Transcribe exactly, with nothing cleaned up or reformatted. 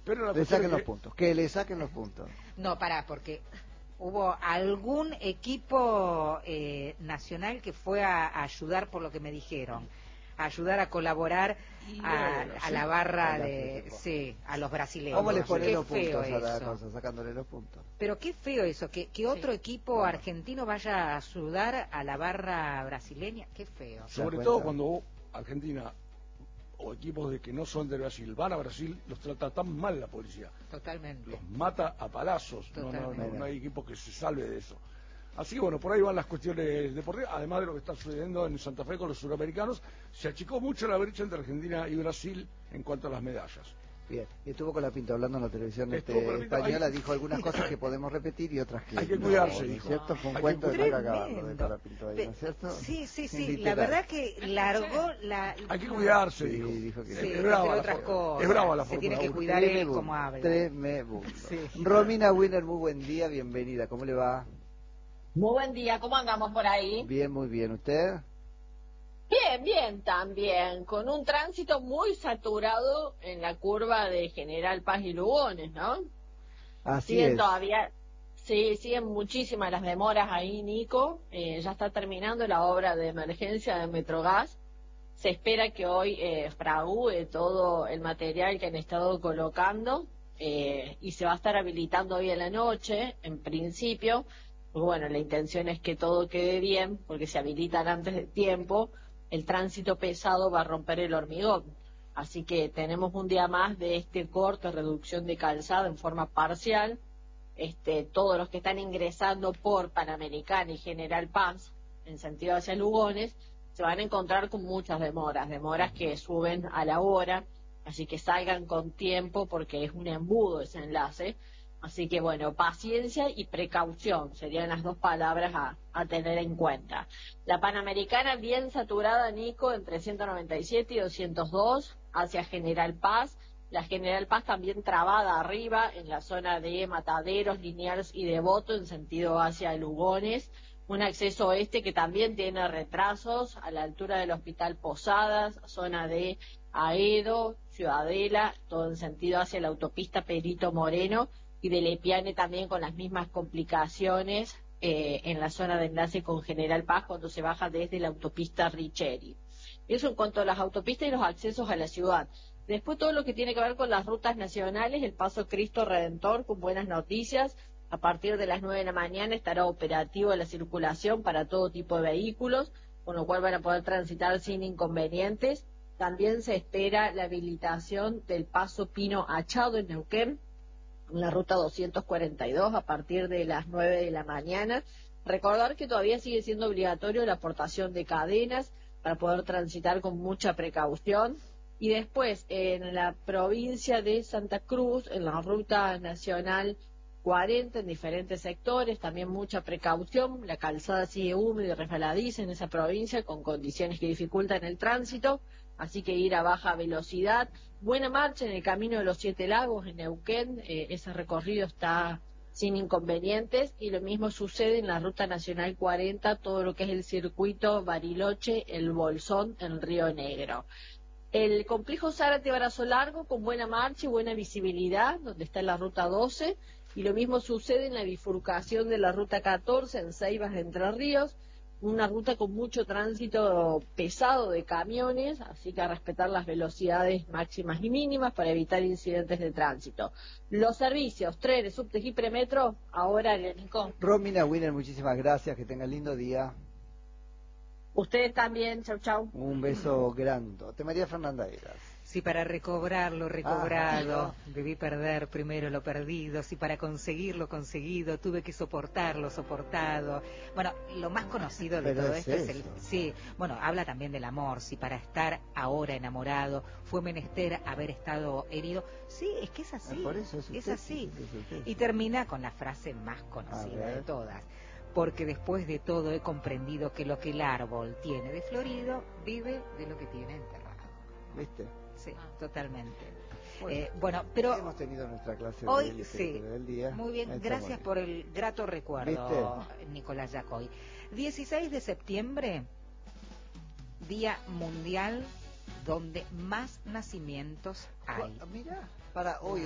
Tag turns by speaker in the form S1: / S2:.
S1: Pero
S2: le saquen
S1: que...
S2: los puntos, que le saquen los puntos.
S3: No, pará, porque hubo algún equipo eh, nacional que fue a, a ayudar, por lo que me dijeron, a ayudar a colaborar a,
S1: bueno,
S3: a
S1: sí,
S3: la barra
S2: a la
S3: de, sí, a los brasileños.
S2: ¿Cómo les ponen
S3: Qué
S2: los
S3: feo
S2: puntos a la
S3: eso.
S2: cosa, sacándole los puntos?
S3: Pero qué feo eso, que, que otro
S2: Sí.
S3: equipo
S2: Bueno.
S3: argentino vaya a ayudar a la barra brasileña, qué feo.
S1: Sobre todo cuando Argentina o equipos de que no son de Brasil van a Brasil, los trata tan mal la policía.
S3: Totalmente.
S1: Los mata a palazos. No, no, no, no hay equipo que se salve de eso. Así que bueno, por ahí van las cuestiones deportivas, además de lo que está sucediendo en Santa Fe con los suramericanos. Se achicó mucho la brecha entre Argentina y Brasil en cuanto a las medallas.
S2: Bien, y estuvo con la Pinto hablando en la televisión
S1: Estuvo
S2: este,
S1: con la Pinto,
S2: española,
S1: hay...
S2: dijo algunas cosas que podemos repetir y otras que
S1: hay que
S2: no,
S1: cuidarse,
S2: ¿no es
S1: dijo.
S2: cierto? Fue un
S1: Hay
S2: cuento
S1: que...
S2: de no cagarlo de Colapinto ahí, ¿no es cierto?
S3: Sí, sí, sí,
S2: Literal.
S3: la verdad que largó la...
S1: Hay que cuidarse,
S2: sí,
S1: dijo.
S2: dijo que
S3: sí,
S1: es, brava
S3: entre otras
S1: la,
S3: cosas.
S1: es brava la
S3: Se tiene que
S1: Fórmula
S3: cuidar él
S2: Tremebundo,
S3: como habla.
S2: Tremebundo.
S3: Sí.
S2: Romina Wiener, muy buen día, bienvenida, ¿cómo le va?
S4: Muy buen día, ¿cómo andamos por ahí?
S2: Bien, muy bien, ¿usted?
S4: Bien, bien, también, con un tránsito muy saturado en la curva de General Paz y Lugones, ¿no?
S2: Así
S4: siguen
S2: es.
S4: todavía, sí, siguen muchísimas las demoras ahí, Nico. Eh, ya está terminando la obra de emergencia de Metrogas. Se espera que hoy eh, fragúe todo el material que han estado colocando eh, y se va a estar habilitando hoy en la noche, en principio. Bueno, la intención es que todo quede bien, porque se habilitan antes de tiempo. El tránsito pesado va a romper el hormigón. Así que tenemos un día más de este corte, reducción de calzada en forma parcial. Este, todos los que están ingresando por Panamericana y General Paz, en sentido hacia Lugones, se van a encontrar con muchas demoras, demoras que suben a la hora, así que salgan con tiempo porque es un embudo ese enlace. Así que bueno, paciencia y precaución serían las dos palabras a, a tener en cuenta. La Panamericana bien saturada, Nico, entre ciento noventa y siete y doscientos dos hacia General Paz. La General Paz también trabada arriba en la zona de Mataderos, Liniers y Devoto en sentido hacia Lugones. Un acceso oeste que también tiene retrasos a la altura del Hospital Posadas, zona de Aedo, Ciudadela, todo en sentido hacia la autopista Perito Moreno, y de Lepiane también con las mismas complicaciones eh, en la zona de enlace con General Paz cuando se baja desde la autopista Richeri. Eso en cuanto a las autopistas y los accesos a la ciudad. Después todo lo que tiene que ver con las rutas nacionales, el Paso Cristo Redentor con buenas noticias. A partir de las nueve de la mañana estará operativo la circulación para todo tipo de vehículos, con lo cual van a poder transitar sin inconvenientes. También se espera la habilitación del Paso Pino Achado en Neuquén, en la ruta doscientos cuarenta y dos a partir de las nueve de la mañana. Recordar que todavía sigue siendo obligatorio la aportación de cadenas para poder transitar con mucha precaución. Y después, en la provincia de Santa Cruz, en la ruta nacional cuarenta, en diferentes sectores, también mucha precaución. La calzada sigue húmeda y resbaladiza en esa provincia, con condiciones que dificultan el tránsito, así que ir a baja velocidad. Buena marcha en el Camino de los Siete Lagos, en Neuquén, eh, ese recorrido está sin inconvenientes, y lo mismo sucede en la ruta nacional cuarenta, todo lo que es el circuito Bariloche, el Bolsón, en Río Negro. El complejo Zárate Brazo Largo con buena marcha y buena visibilidad, donde está la ruta doce, y lo mismo sucede en la bifurcación de la ruta catorce en Ceibas de Entre Ríos, una ruta con mucho tránsito pesado de camiones, así que a respetar las velocidades máximas y mínimas para evitar incidentes de tránsito. Los servicios, trenes, subtes y premetro, ahora en el Nico.
S2: Romina Wiener, muchísimas gracias, que tenga lindo día.
S4: Ustedes también, chau chau.
S2: Un beso grandote. María Fernanda Eras.
S3: Si para recobrar lo recobrado debí perder primero lo perdido, si para conseguir lo conseguido tuve que soportar lo soportado. Bueno, lo más conocido de
S2: Pero
S3: todo
S2: es
S3: esto es el...
S2: eso.
S3: Sí, bueno, habla también del amor. Si para estar ahora enamorado fue menester haber estado herido. Sí, es que es así.
S2: Ah, por eso es,
S3: es
S2: usted,
S3: así.
S2: es usted.
S3: Y termina con la frase más conocida de todas. Porque después de todo he comprendido que lo que el árbol tiene de florido vive de lo que tiene enterrado.
S2: ¿Viste?
S3: Sí, totalmente.
S2: Bueno,
S3: eh, bueno, pero
S2: hemos tenido nuestra clase
S3: hoy
S2: de
S3: sí,
S2: del día.
S3: muy bien,
S2: Está
S3: gracias
S2: muy bien.
S3: por el grato recuerdo, ¿viste? Nicolás Yacoy. dieciséis de septiembre, Día Mundial donde más nacimientos hay.
S2: Mira, para hoy.